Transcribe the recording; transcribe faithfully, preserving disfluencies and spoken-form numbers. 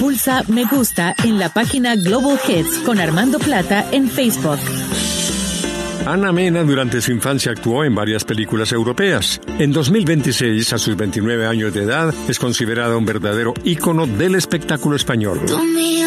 pulsa me gusta en la página Global Hits con Armando Plata en Facebook. Ana Mena durante su infancia actuó en varias películas europeas. En dos mil veintiséis, a sus veintinueve años de edad, es considerada un verdadero ícono del espectáculo español.